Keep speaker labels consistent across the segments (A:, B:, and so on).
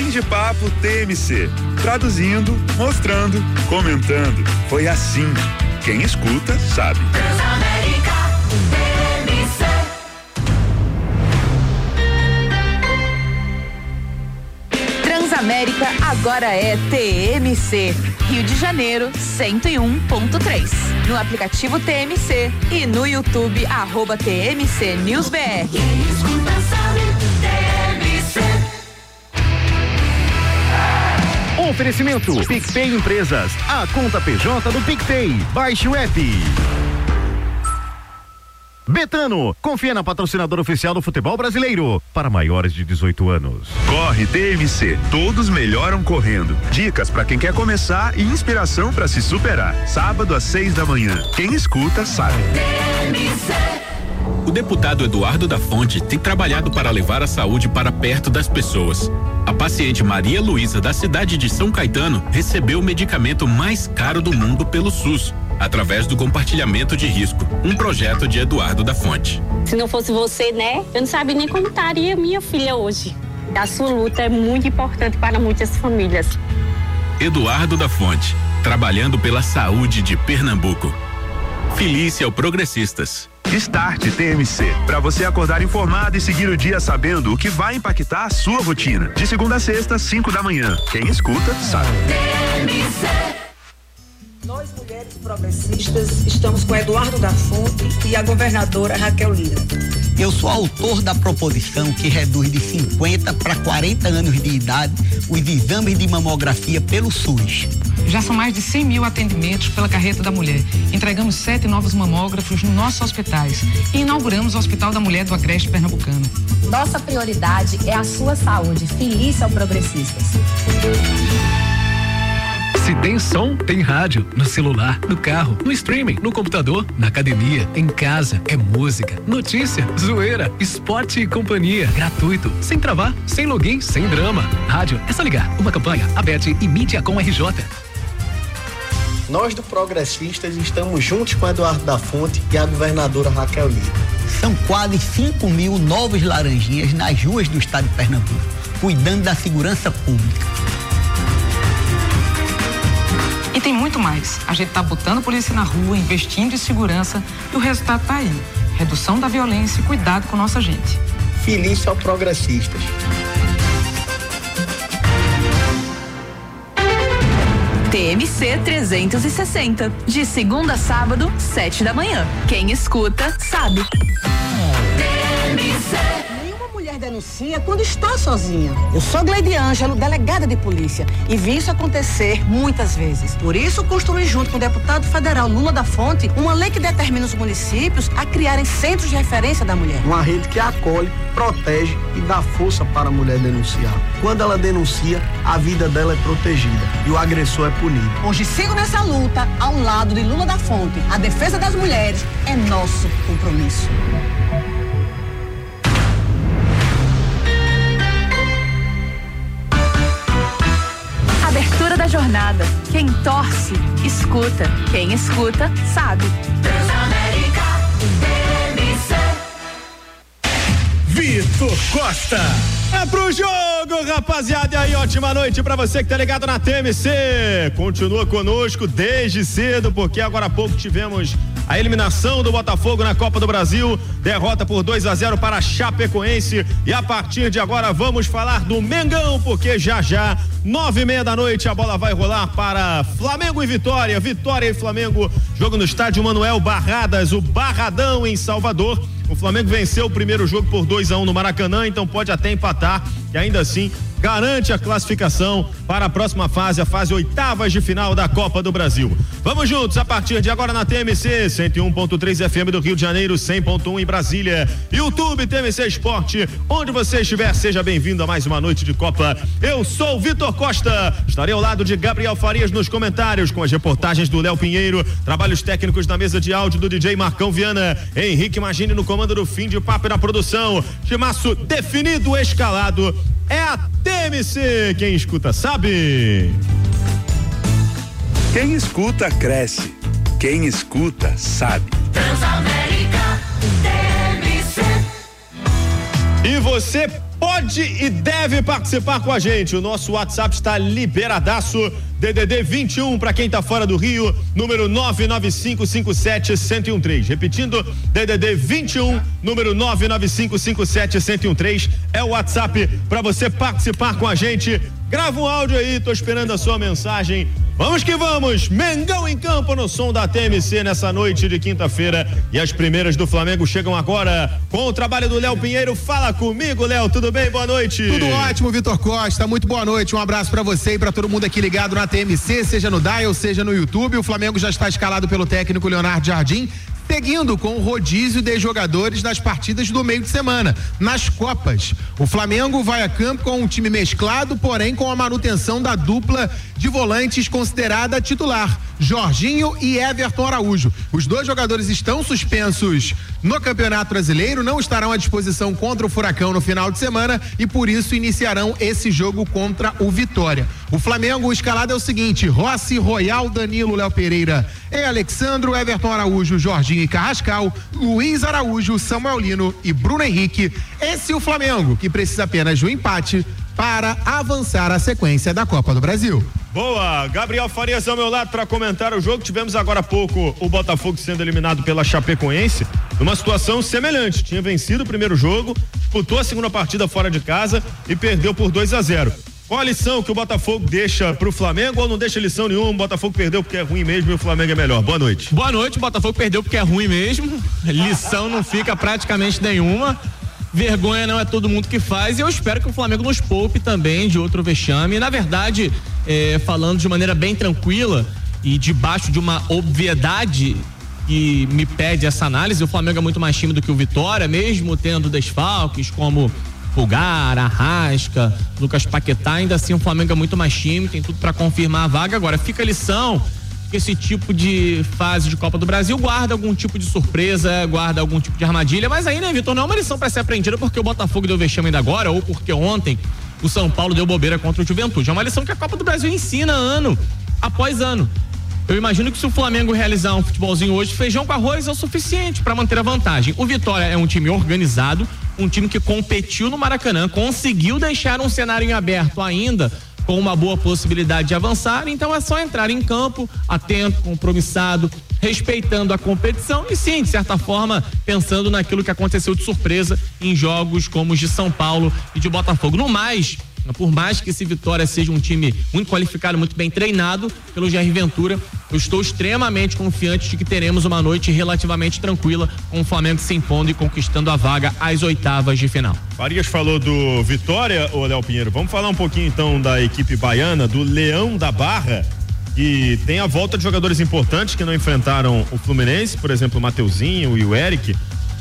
A: Fim de Papo TMC. Traduzindo, mostrando, comentando. Foi assim. Quem escuta, sabe.
B: Transamérica TMC.
C: Transamérica agora é TMC. Rio de Janeiro 101.3. No aplicativo TMC e no YouTube @TMC News BR.
B: Quem escuta sabe, TMC.
D: Oferecimento PicPay Empresas, a conta PJ do PicPay. Baixe o app. Betano, confia na patrocinadora oficial do futebol brasileiro, para maiores de 18 anos.
A: Corre TMC, todos melhoram correndo. Dicas para quem quer começar e inspiração para se superar. Sábado às 6 da manhã. Quem escuta sabe.
B: TMC.
E: O deputado Eduardo da Fonte tem trabalhado para levar a saúde para perto das pessoas. A paciente Maria Luísa, da cidade de São Caetano, recebeu o medicamento mais caro do mundo pelo SUS, através do compartilhamento de risco, um projeto de Eduardo da Fonte.
F: Se não fosse você, né? Eu não sabia nem como estaria minha filha hoje. A sua luta é muito importante para muitas famílias.
E: Eduardo da Fonte, trabalhando pela saúde de Pernambuco. Felícia ao Progressistas.
A: Start TMC, para você acordar informado e seguir o dia sabendo o que vai impactar a sua rotina. De segunda a sexta, 5 da manhã. Quem escuta, sabe.
B: TMC.
G: Nós, mulheres progressistas, estamos com Eduardo da Fonte e a governadora Raquel Lira.
H: Eu sou autor da proposição que reduz de 50 para 40 anos de idade os exames de mamografia pelo SUS.
I: Já são mais de 100 mil atendimentos pela Carreta da Mulher. Entregamos 7 novos mamógrafos nos nossos hospitais e inauguramos o Hospital da Mulher do Agreste Pernambucano.
J: Nossa prioridade é a sua saúde. Felícia ao Progressistas.
K: Se tem som, tem rádio. No celular, no carro, no streaming, no computador, na academia, em casa. É música, notícia, zoeira, esporte e companhia. Gratuito, sem travar, sem login, sem drama. Rádio, é só ligar. Uma campanha, Abete e Mídia com RJ.
L: Nós do Progressistas estamos juntos com Eduardo da Fonte e a governadora Raquel Lira.
H: São quase 5 mil novos laranjinhas nas ruas do estado de Pernambuco, cuidando da segurança pública.
I: E tem muito mais. A gente tá botando polícia na rua, investindo em segurança e o resultado tá aí. Redução da violência e cuidado com nossa gente.
L: Felícia ao Progressistas.
C: TMC 360. De segunda a sábado, 7 da manhã. Quem escuta, sabe.
B: TMC.
G: Nenhuma mulher denuncia quando está sozinha. Eu sou Gleide Ângelo, delegada de polícia, e vi isso acontecer muitas vezes. Por isso, construí junto com o deputado federal Lula da Fonte uma lei que determina os municípios a criarem centros de referência da mulher.
L: Uma rede que acolhe, protege e dá força para a mulher denunciar. Quando ela denuncia, a vida dela é protegida e o agressor é punido.
G: Hoje sigo nessa luta ao lado de Lula da Fonte. A defesa das mulheres é nosso compromisso.
C: Abertura da jornada. Quem torce, escuta. Quem escuta, sabe.
B: Transamérica TMC.
M: Vitor Costa. É pro jogo, rapaziada. E aí, ótima noite pra você que tá ligado na TMC. Continua conosco desde cedo, porque agora há pouco tivemos a eliminação do Botafogo na Copa do Brasil, derrota por 2-0 para a Chapecoense, e a partir de agora vamos falar do Mengão, porque já 9:30 da noite a bola vai rolar para Flamengo e Vitória e Flamengo, jogo no estádio Manuel Barradas, o Barradão em Salvador. O Flamengo venceu o primeiro jogo por 2-1 no Maracanã, então pode até empatar e ainda assim garante a classificação para a próxima fase, a fase oitavas de final da Copa do Brasil. Vamos juntos a partir de agora na TMC 101.3 FM do Rio de Janeiro, 100.1 em Brasília, YouTube TMC Esporte, onde você estiver, seja bem-vindo a mais uma noite de Copa. Eu sou o Vitor Costa, estarei ao lado de Gabriel Farias nos comentários, com as reportagens do Léo Pinheiro, trabalhos técnicos na mesa de áudio do DJ Marcão Viana, Henrique Magini no comando do Fim de Papo e na produção. Timaço definido, escalado, é a TMC, quem escuta sabe.
A: Quem escuta cresce, quem escuta sabe.
B: Transamérica TMC.
M: E você pode e deve participar com a gente. O nosso WhatsApp está liberadaço. DDD 21 para quem tá fora do Rio, número 99557-1013. Repetindo, DDD 21, número 99557-1013 é o WhatsApp para você participar com a gente. Grava um áudio aí, tô esperando a sua mensagem. Vamos que vamos, Mengão em campo no som da TMC nessa noite de quinta-feira, e as primeiras do Flamengo chegam agora com o trabalho do Léo Pinheiro. Fala comigo, Léo, tudo bem? Boa noite.
N: Tudo ótimo, Vitor Costa, muito boa noite, um abraço pra você e pra todo mundo aqui ligado na TMC, seja no Dial, seja no YouTube. O Flamengo já está escalado pelo técnico Leonardo Jardim, seguindo com o rodízio de jogadores nas partidas do meio de semana, nas Copas. O Flamengo vai a campo com um time mesclado, porém com a manutenção da dupla de volantes considerada titular, Jorginho e Everton Araújo. Os dois jogadores estão suspensos no Campeonato Brasileiro, não estarão à disposição contra o Furacão no final de semana e por isso iniciarão esse jogo contra o Vitória. O Flamengo, o escalado é o seguinte: Rossi, Royal, Danilo, Léo Pereira e Alexandro, Everton Araújo, Jorginho e Carrascal, Luiz Araújo, Samuel Lino e Bruno Henrique. Esse é o Flamengo, que precisa apenas de um empate para avançar a sequência da Copa do Brasil.
M: Boa, Gabriel Farias ao meu lado para comentar o jogo. Tivemos agora há pouco o Botafogo sendo eliminado pela Chapecoense, numa situação semelhante. Tinha vencido o primeiro jogo, disputou a segunda partida fora de casa e perdeu por 2-0. Qual a lição que o Botafogo deixa pro Flamengo ou não deixa lição nenhuma? O Botafogo perdeu porque é ruim mesmo e o Flamengo é melhor. Boa noite.
O: Boa noite, o Botafogo perdeu porque é ruim mesmo. Lição não fica praticamente nenhuma. Vergonha não é todo mundo que faz e eu espero que o Flamengo nos poupe também de outro vexame. Na verdade, falando de maneira bem tranquila e debaixo de uma obviedade que me pede essa análise, o Flamengo é muito mais time do que o Vitória, mesmo tendo desfalques como Pulgar, Arrasca, Lucas Paquetá. Ainda assim o Flamengo é muito mais time, tem tudo para confirmar a vaga. Agora fica a lição que esse tipo de fase de Copa do Brasil guarda algum tipo de surpresa, guarda algum tipo de armadilha, mas aí, né, Vitor, não é uma lição para ser aprendida porque o Botafogo deu vexame ainda agora ou porque ontem o São Paulo deu bobeira contra o Juventude. É uma lição que a Copa do Brasil ensina ano após ano. Eu imagino que se o Flamengo realizar um futebolzinho hoje, feijão com arroz é o suficiente para manter a vantagem. O Vitória é um time organizado, um time que competiu no Maracanã, conseguiu deixar um cenário em aberto ainda, com uma boa possibilidade de avançar, então é só entrar em campo, atento, compromissado, respeitando a competição e sim, de certa forma, pensando naquilo que aconteceu de surpresa em jogos como os de São Paulo e de Botafogo. No mais, por mais que esse Vitória seja um time muito qualificado, muito bem treinado pelo Jair Ventura, eu estou extremamente confiante de que teremos uma noite relativamente tranquila, com o Flamengo se impondo e conquistando a vaga às oitavas de final.
M: Farias falou do Vitória, ô Léo Pinheiro, vamos falar um pouquinho então da equipe baiana, do Leão da Barra, que tem a volta de jogadores importantes que não enfrentaram o Fluminense, por exemplo, o Mateuzinho e o Eric,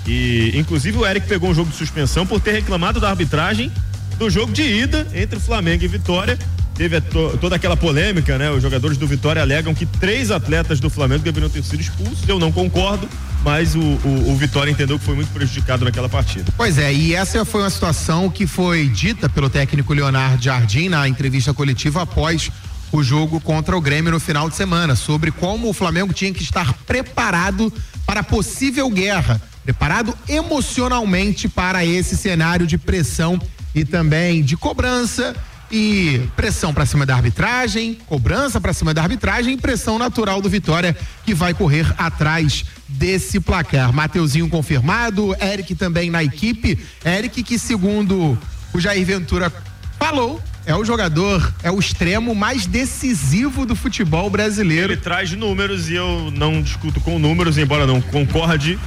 M: e inclusive o Eric pegou um jogo de suspensão por ter reclamado da arbitragem do jogo de ida entre Flamengo e Vitória. Teve toda aquela polêmica, né? Os jogadores do Vitória alegam que 3 atletas do Flamengo deveriam ter sido expulsos. Eu não concordo, mas o Vitória entendeu que foi muito prejudicado naquela partida.
N: Pois é, e essa foi uma situação que foi dita pelo técnico Leonardo Jardim na entrevista coletiva após o jogo contra o Grêmio no final de semana, sobre como o Flamengo tinha que estar preparado para possível guerra, preparado emocionalmente para esse cenário de pressão e também de cobrança e pressão para cima da arbitragem, cobrança para cima da arbitragem e pressão natural do Vitória, que vai correr atrás desse placar. Mateuzinho confirmado, Eric também na equipe. Eric, que segundo o Jair Ventura falou, é o jogador, é o extremo mais decisivo do futebol brasileiro.
M: Ele traz números e eu não discuto com números, embora não concorde.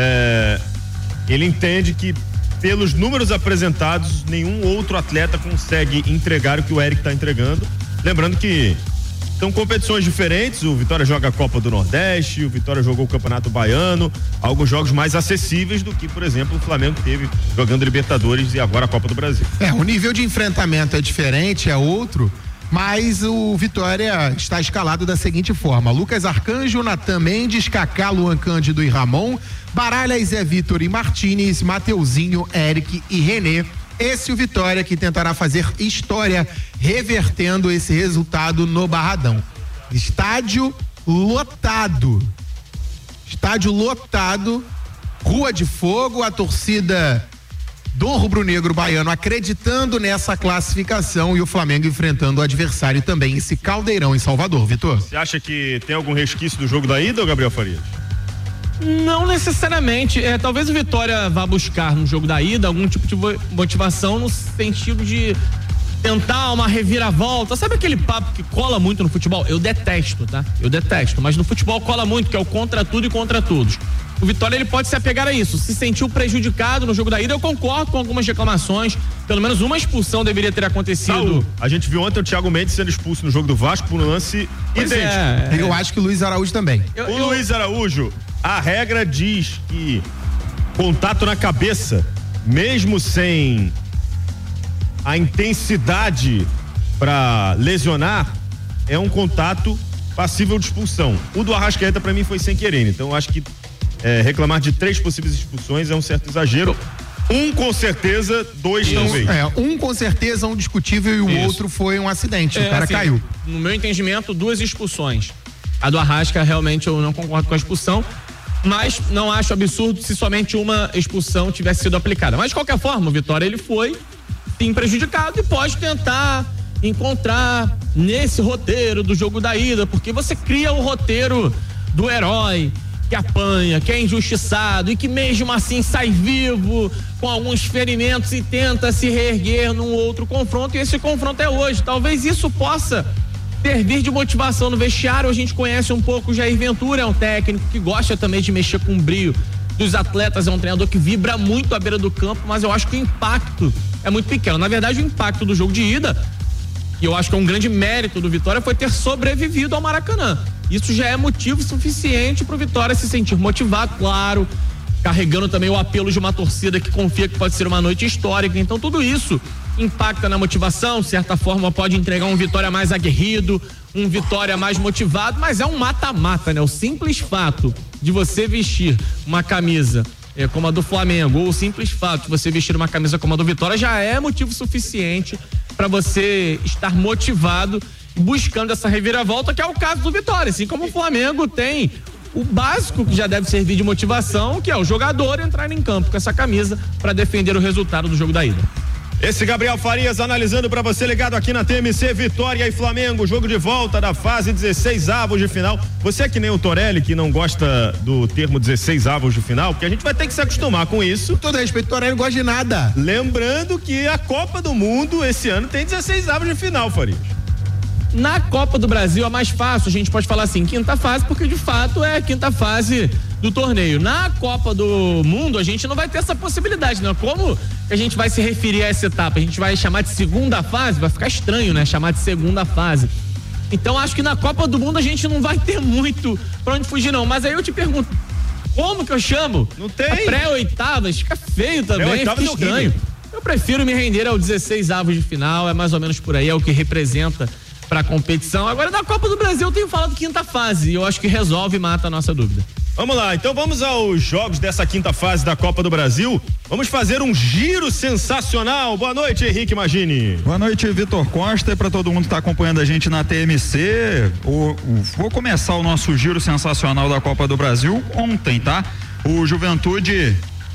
M: Ele entende que pelos números apresentados, nenhum outro atleta consegue entregar o que o Eric está entregando. Lembrando que são competições diferentes, o Vitória joga a Copa do Nordeste, o Vitória jogou o Campeonato Baiano, alguns jogos mais acessíveis do que, por exemplo, o Flamengo teve jogando Libertadores e agora a Copa do Brasil.
N: O nível de enfrentamento é diferente, é outro, mas o Vitória está escalado da seguinte forma: Lucas Arcanjo, Natan Mendes, Kaká, Luan Cândido e Ramon, Baralha, Zé Vitor e Martínez, Mateuzinho, Eric e René. Esse é o Vitória que tentará fazer história revertendo esse resultado no Barradão. Estádio lotado, Rua de Fogo, a torcida do rubro-negro baiano acreditando nessa classificação e o Flamengo enfrentando o adversário também, esse caldeirão em Salvador, Vitor.
M: Você acha que tem algum resquício do jogo da ida, ou Gabriel Farias?
O: Não necessariamente. Talvez o Vitória vá buscar no jogo da ida algum tipo de motivação no sentido de tentar uma reviravolta. Sabe aquele papo que cola muito no futebol? Eu detesto, tá? Eu detesto, mas no futebol cola muito, que é o contra tudo e contra todos. O Vitória, ele pode se apegar a isso. Se sentiu prejudicado no jogo da ida, eu concordo com algumas reclamações. Pelo menos uma expulsão deveria ter acontecido.
M: Saúl, a gente viu ontem o Thiago Mendes sendo expulso no jogo do Vasco por um lance idêntico.
N: Eu acho que o Luiz Araújo também.
M: Luiz Araújo, a regra diz que contato na cabeça, mesmo sem a intensidade para lesionar, é um contato passível de expulsão. O do Arrascaeta, para mim, foi sem querer. Então, eu acho que reclamar de 3 possíveis expulsões é um certo exagero. Um com certeza, 2 talvez.
N: Um com certeza, um discutível e o outro foi um acidente. O cara
O: assim,
N: caiu.
O: No meu entendimento, 2 expulsões. A do Arrasca, realmente, eu não concordo com a expulsão, mas não acho absurdo se somente uma expulsão tivesse sido aplicada. Mas, de qualquer forma, o Vitória, ele foi sim prejudicado e pode tentar encontrar nesse roteiro do jogo da ida, porque você cria o roteiro do herói que apanha, que é injustiçado e que mesmo assim sai vivo com alguns ferimentos e tenta se reerguer num outro confronto, e esse confronto é hoje. Talvez isso possa servir de motivação no vestiário. A gente conhece um pouco o Jair Ventura, é um técnico que gosta também de mexer com o brio dos atletas, é um treinador que vibra muito à beira do campo, mas eu acho que o impacto é muito pequeno. Na verdade, o impacto do jogo de ida, e eu acho que é um grande mérito do Vitória, foi ter sobrevivido ao Maracanã. Isso já é motivo suficiente pro Vitória se sentir motivado, claro, carregando também o apelo de uma torcida que confia que pode ser uma noite histórica. Então tudo isso impacta na motivação, de certa forma pode entregar um Vitória mais aguerrido, um Vitória mais motivado, mas é um mata-mata, né? O simples fato de você vestir uma camisa como a do Flamengo, ou o simples fato de você vestir uma camisa como a do Vitória já é motivo suficiente para você estar motivado buscando essa reviravolta, que é o caso do Vitória, assim como o Flamengo tem o básico que já deve servir de motivação, que é o jogador entrar em campo com essa camisa para defender o resultado do jogo da ida.
M: Esse Gabriel Farias analisando para você ligado aqui na TMC. Vitória e Flamengo, jogo de volta da fase 16avos de final. Você é que nem o Torelli, que não gosta do termo 16avos de final, porque a gente vai ter que se acostumar com isso.
N: Com todo respeito, o Torelli não gosta de nada.
M: Lembrando que a Copa do Mundo esse ano tem 16avos de final, Farias.
O: Na Copa do Brasil é mais fácil, a gente pode falar assim, quinta fase, porque de fato é a quinta fase do torneio. Na Copa do Mundo a gente não vai ter essa possibilidade, né? Como a gente vai se referir a essa etapa? A gente vai chamar de segunda fase? Vai ficar estranho, né? Chamar de segunda fase. Então acho que na Copa do Mundo a gente não vai ter muito pra onde fugir, não. Mas aí eu te pergunto, como que eu chamo?
M: Não tem.
O: A pré-oitavas fica feio também, fica estranho. Eu prefiro me render ao 16avos de final, é mais ou menos por aí, é o que representa pra competição. Agora, na Copa do Brasil eu tenho falado quinta fase, e eu acho que resolve e mata a nossa dúvida.
M: Vamos lá, então vamos aos jogos dessa quinta fase da Copa do Brasil. Vamos fazer um giro sensacional. Boa noite, Henrique Magini.
P: Boa noite, Vitor Costa, e para todo mundo que está acompanhando a gente na TMC. Vou começar o nosso giro sensacional da Copa do Brasil ontem, tá? O Juventude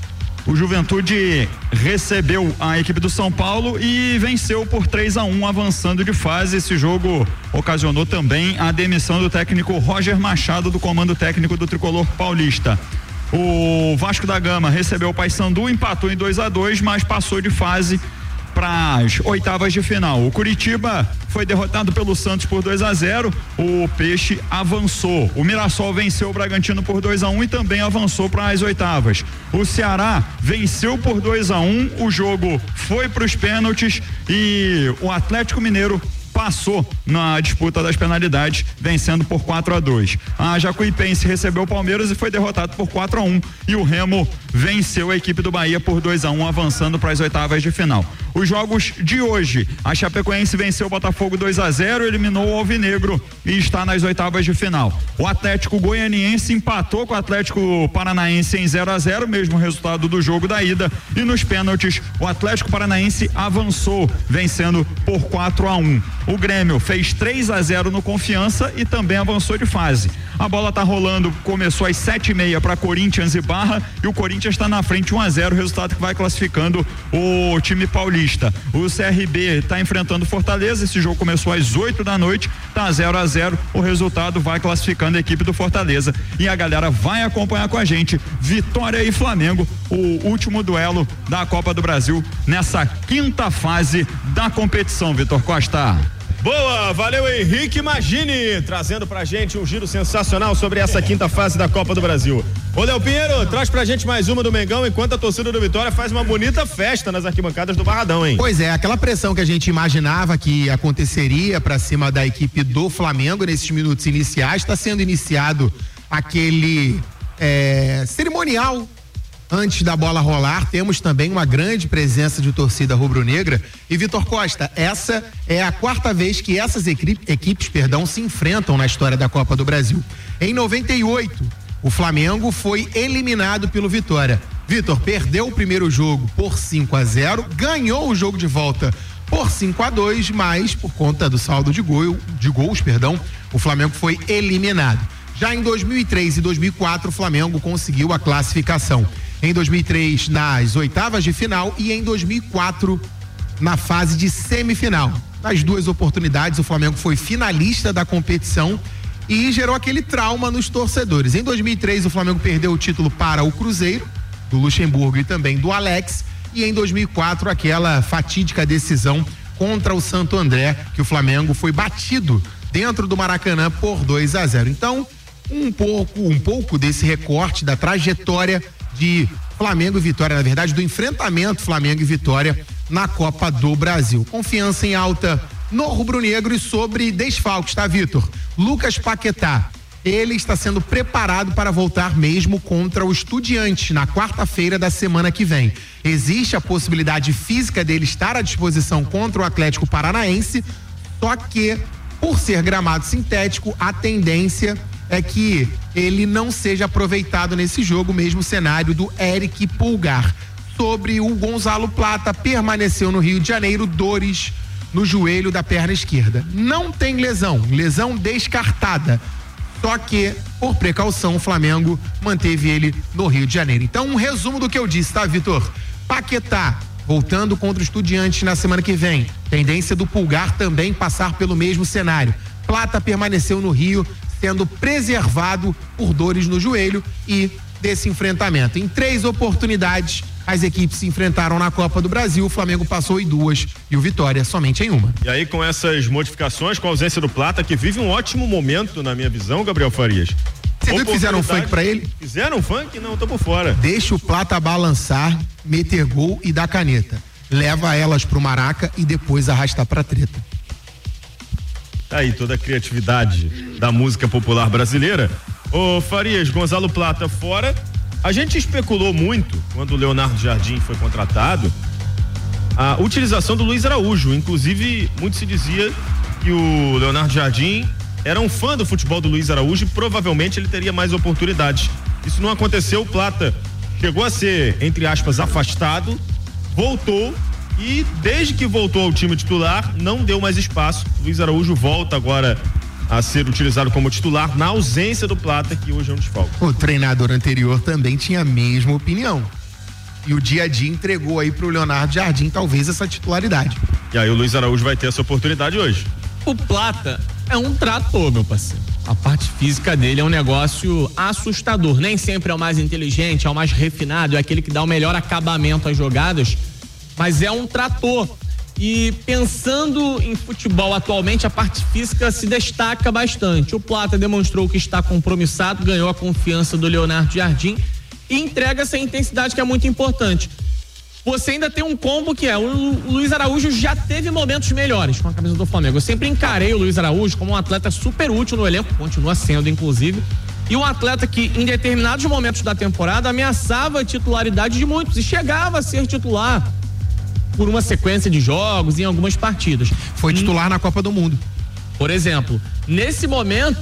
P: recebeu a equipe do São Paulo e venceu por 3-1, avançando de fase. Esse jogo ocasionou também a demissão do técnico Roger Machado do comando técnico do tricolor paulista. O Vasco da Gama recebeu o Paysandu, empatou em 2-2, mas passou de fase para as oitavas de final. O Curitiba foi derrotado pelo Santos por 2-0. O Peixe avançou. O Mirassol venceu o Bragantino por 2-1 e também avançou para as oitavas. O Ceará venceu por 2-1. O jogo foi para os pênaltis e o Atlético Mineiro passou na disputa das penalidades, vencendo por 4-2. A Jacuipense recebeu o Palmeiras e foi derrotado por 4-1. E o Remo venceu a equipe do Bahia por 2-1, avançando para as oitavas de final. Os jogos de hoje: a Chapecoense venceu o Botafogo 2-0, eliminou o Alvinegro e está nas oitavas de final. O Atlético Goianiense empatou com o Atlético Paranaense em 0-0, mesmo resultado do jogo da ida. E nos pênaltis, o Atlético Paranaense avançou, vencendo por 4-1. O Grêmio fez 3-0 no Confiança e também avançou de fase. A bola tá rolando, começou às 7h30 para Corinthians e Barra, e o Corinthians está na frente 1-0, resultado que vai classificando o time paulista. O CRB está enfrentando Fortaleza, esse jogo começou às 8 da noite, tá 0-0, o resultado vai classificando a equipe do Fortaleza. E a galera vai acompanhar com a gente Vitória e Flamengo, o último duelo da Copa do Brasil nessa quinta fase da competição, Vitor Costa.
M: Boa, valeu Henrique Magini, trazendo pra gente um giro sensacional sobre essa quinta fase da Copa do Brasil. Ô Léo Pinheiro, traz pra gente mais uma do Mengão, enquanto a torcida do Vitória faz uma bonita festa nas arquibancadas do Barradão, hein?
N: Pois é, aquela pressão que a gente imaginava que aconteceria pra cima da equipe do Flamengo nesses minutos iniciais, está sendo iniciado aquele cerimonial. Antes da bola rolar, temos também uma grande presença de torcida rubro-negra. E Vitor Costa, essa é a quarta vez que essas equipes se enfrentam na história da Copa do Brasil. Em 98, o Flamengo foi eliminado pelo Vitória. Vitor perdeu o primeiro jogo por 5-0, ganhou o jogo de volta por 5-2, mas por conta do saldo de gols, o Flamengo foi eliminado. Já em 2003 e 2004, o Flamengo conseguiu a classificação. Em 2003 nas oitavas de final e em 2004 na fase de semifinal. Nas duas oportunidades o Flamengo foi finalista da competição e gerou aquele trauma nos torcedores. Em 2003 o Flamengo perdeu o título para o Cruzeiro, do Luxemburgo e também do Alex, e em 2004 aquela fatídica decisão contra o Santo André, que o Flamengo foi batido dentro do Maracanã por 2-0. Então, um pouco desse recorte da trajetória de Flamengo e Vitória, na verdade, do enfrentamento Flamengo e Vitória na Copa do Brasil. Confiança em alta no rubro-negro. E sobre desfalques, tá, Vitor? Lucas Paquetá, ele está sendo preparado para voltar mesmo contra o Estudiantes na quarta-feira da semana que vem. Existe a possibilidade física dele estar à disposição contra o Atlético Paranaense, só que, por ser gramado sintético, a tendência é que ele não seja aproveitado nesse jogo, mesmo cenário do Eric Pulgar. Sobre o Gonzalo Plata, permaneceu no Rio de Janeiro, dores no joelho da perna esquerda. Não tem lesão descartada. Só que, por precaução, o Flamengo manteve ele no Rio de Janeiro. Então, um resumo do que eu disse, tá, Vitor? Paquetá voltando contra o Estudiantes na semana que vem. Tendência do Pulgar também passar pelo mesmo cenário. Plata permaneceu no Rio, sendo preservado por dores no joelho e desse enfrentamento. Em 3 oportunidades, as equipes se enfrentaram na Copa do Brasil, o Flamengo passou em 2 e o Vitória somente em 1.
M: E aí, com essas modificações, com a ausência do Plata, que vive um ótimo momento, na minha visão, Gabriel Farias.
N: Você viu que fizeram um funk pra ele?
M: Fizeram um funk? Não, tô por fora.
N: Deixa o Plata balançar, meter gol e dar caneta. Leva elas pro Maraca e depois arrasta pra treta.
M: Tá aí toda a criatividade da música popular brasileira. Ô Farias, Gonzalo Plata fora. A gente especulou muito, quando o Leonardo Jardim foi contratado, a utilização do Luiz Araújo. Inclusive, muito se dizia que o Leonardo Jardim era um fã do futebol do Luiz Araújo e provavelmente ele teria mais oportunidades. Isso não aconteceu. O Plata chegou a ser, entre aspas, afastado, voltou e desde que voltou ao time titular não deu mais espaço. Luiz Araújo volta agora a ser utilizado como titular na ausência do Plata, que hoje é um desfalque.
N: O treinador anterior também tinha a mesma opinião. E o dia a dia entregou aí pro Leonardo Jardim talvez essa titularidade.
M: E aí o Luiz Araújo vai ter essa oportunidade hoje.
O: O Plata é um trator, meu parceiro. A parte física dele é um negócio assustador. Nem sempre é o mais inteligente, é o mais refinado, é aquele que dá o melhor acabamento às jogadas, mas é um trator. E pensando em futebol atualmente, a parte física se destaca bastante. O Plata demonstrou que está compromissado, ganhou a confiança do Leonardo Jardim e entrega essa intensidade que é muito importante. Você ainda tem um combo que é o Luiz Araújo já teve momentos melhores com a camisa do Flamengo. Eu sempre encarei o Luiz Araújo como um atleta super útil no elenco, continua sendo inclusive, e um atleta que em determinados momentos da temporada ameaçava a titularidade de muitos e chegava a ser titular por uma sequência de jogos em algumas partidas.
N: Foi titular na Copa do Mundo.
O: Por exemplo, nesse momento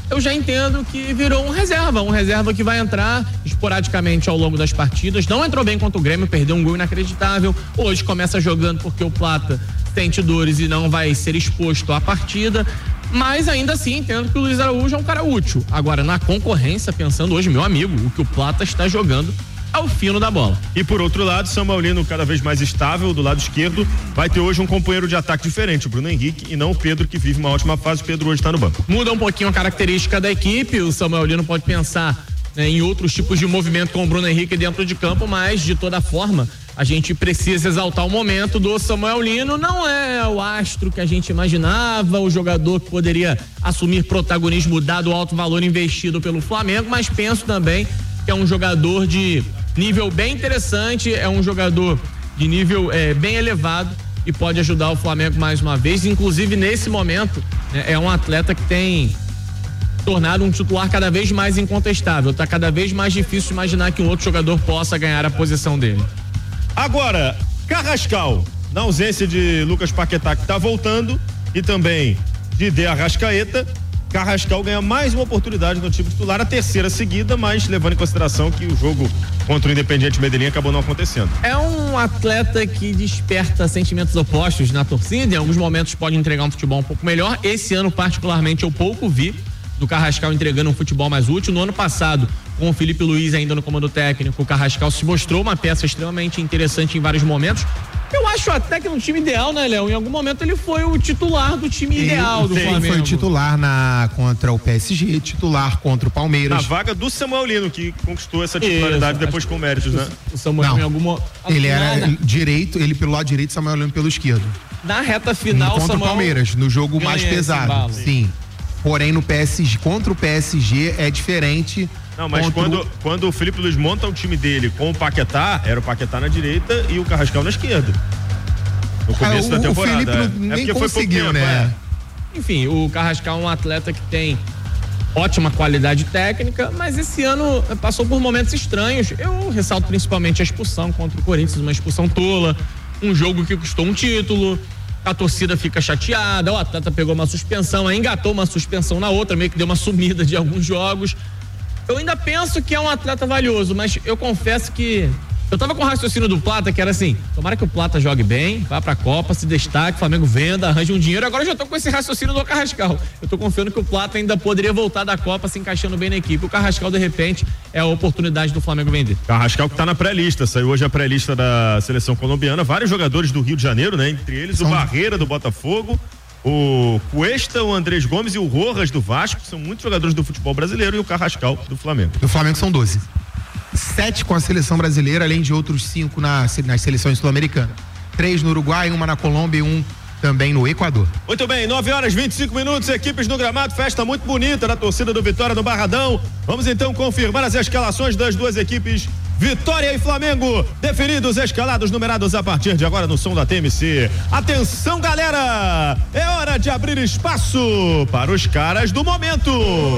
O: eu já entendo que virou um reserva que vai entrar esporadicamente ao longo das partidas. Não entrou bem contra o Grêmio, perdeu um gol inacreditável. Hoje começa jogando porque o Plata sente dores e não vai ser exposto à partida. Mas ainda assim, entendo que o Luiz Araújo é um cara útil. Agora, na concorrência, pensando hoje, meu amigo, o que o Plata está jogando ao fino da bola.
M: E por outro lado, Samuelino cada vez mais estável do lado esquerdo, vai ter hoje um companheiro de ataque diferente, o Bruno Henrique, e não o Pedro, que vive uma ótima fase. O Pedro hoje está no banco.
O: Muda um pouquinho a característica da equipe, o Samuelino pode pensar, né, em outros tipos de movimento com o Bruno Henrique dentro de campo, mas de toda forma a gente precisa exaltar o momento do Samuelino. Não é o astro que a gente imaginava, o jogador que poderia assumir protagonismo dado o alto valor investido pelo Flamengo, mas penso também que é um jogador de nível bem interessante, é um jogador de nível bem elevado e pode ajudar o Flamengo mais uma vez. Inclusive, nesse momento, né, é um atleta que tem tornado um titular cada vez mais incontestável. Tá cada vez mais difícil de imaginar que um outro jogador possa ganhar a posição dele.
M: Agora, Carrascal, na ausência de Lucas Paquetá, que tá voltando, e também de De Arrascaeta, Carrascal ganha mais uma oportunidade no time titular, a terceira seguida, mas levando em consideração que o jogo contra o Independiente Medellín acabou não acontecendo.
O: É um atleta que desperta sentimentos opostos na torcida, em alguns momentos pode entregar um futebol um pouco melhor. Esse ano, particularmente, eu pouco vi do Carrascal entregando um futebol mais útil. No ano passado, com o Felipe Luiz ainda no comando técnico, o Carrascal se mostrou uma peça extremamente interessante em vários momentos. Eu acho até que no time ideal, né, Léo? Em algum momento ele foi o titular do time ideal do Flamengo.
N: Ele foi o titular contra o PSG, titular contra o Palmeiras.
M: Na vaga do Samuelino, que conquistou essa titularidade depois com méritos, né?
O: O Samuelino em alguma...
N: Ele era direito, ele pelo lado direito, Samuelino pelo esquerdo.
O: Na reta final,
N: contra o Palmeiras, no jogo mais pesado. Sim. Porém, no PSG, contra o PSG é diferente.
M: Não, mas quando o Felipe Luiz monta o time dele com o Paquetá, era o Paquetá na direita e o Carrascal na esquerda. No começo da temporada.
N: O Felipe nem conseguiu, né?
O: Enfim, o Carrascal é um atleta que tem ótima qualidade técnica, mas esse ano passou por momentos estranhos. Eu ressalto principalmente a expulsão contra o Corinthians, uma expulsão tola, um jogo que custou um título. A torcida fica chateada, o atleta pegou uma suspensão, aí engatou uma suspensão na outra, meio que deu uma sumida de alguns jogos. Eu ainda penso que é um atleta valioso, mas eu confesso que eu tava com o raciocínio do Plata, que era assim, tomara que o Plata jogue bem, vá pra Copa, se destaque, o Flamengo venda, arranje um dinheiro. Agora eu já tô com esse raciocínio do Carrascal. Eu tô confiando que o Plata ainda poderia voltar da Copa se encaixando bem na equipe. O Carrascal, de repente, é a oportunidade do Flamengo vender.
M: Carrascal que tá na pré-lista, saiu hoje a pré-lista da seleção colombiana, vários jogadores do Rio de Janeiro, né? Entre eles o Barreira do Botafogo, o Cuesta, o Andrés Gomes e o Rojas do Vasco, são muitos jogadores do futebol brasileiro, e o Carrascal do Flamengo.
N: Do Flamengo são 12. 7 com a seleção brasileira, além de outros 5 nas seleções sul-americanas. 3 no Uruguai, 1 na Colômbia e 1 também no Equador.
M: Muito bem, 9h25, equipes no gramado, festa muito bonita da torcida do Vitória no Barradão. Vamos então confirmar as escalações das duas equipes. Vitória e Flamengo, definidos, escalados, numerados a partir de agora no som da TMC. Atenção, galera! É hora de abrir espaço para os caras do momento.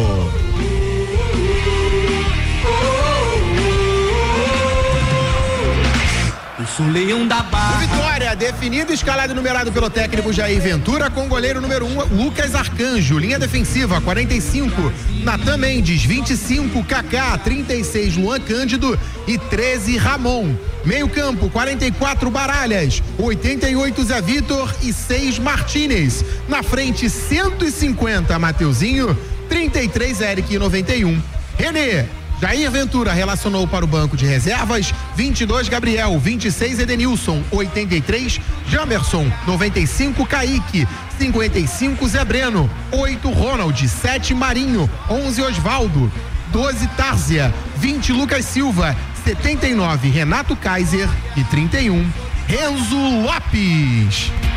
H: O Leão da Barra.
N: Vitória, definido, escalado e numerado pelo técnico Jair Ventura, com goleiro número 1, Lucas Arcanjo. Linha defensiva, 45, Natan Mendes, 25, Kaká, 36, Luan Cândido e 13, Ramon. Meio campo, 44, Baralhas, 88, Zé Vitor e 6, Martínez. Na frente, 150, Mateuzinho, 33, Eric e 91, Renê. Jair Ventura relacionou para o banco de reservas, 22 Gabriel, 26 Edenilson, 83 Jamerson, 95 Kaique, 55 Zé Breno, 8 Ronald, 7 Marinho, 11 Osvaldo, 12 Tárzia, 20 Lucas Silva, 79 Renato Kaiser e 31 Renzo Lopes.